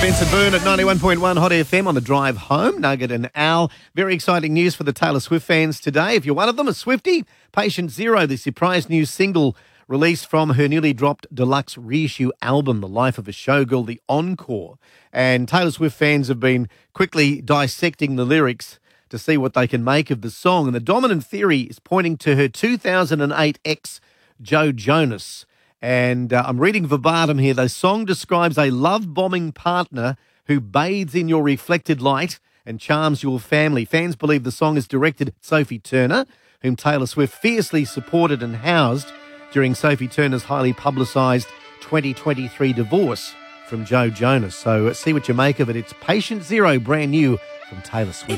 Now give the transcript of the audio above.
Vincent Boone at 91.1 Hot FM on the drive home. Nugget and Al. Very exciting news for the Taylor Swift fans today. If you're one of them, a Swiftie, Patient Zero, the surprise new single released from her newly dropped deluxe reissue album, The Life of a Showgirl, The Encore. And Taylor Swift fans have been quickly dissecting the lyrics to see what they can make of the song. And the dominant theory is pointing to her 2008 ex, Joe Jonas. And I'm reading verbatim here. The song describes a love-bombing partner who bathes in your reflected light and charms your family. Fans believe the song is directed at Sophie Turner, whom Taylor Swift fiercely supported and housed during Sophie Turner's highly publicised 2023 divorce from Joe Jonas. So see what you make of it. It's Patient Zero, brand new from Taylor Swift.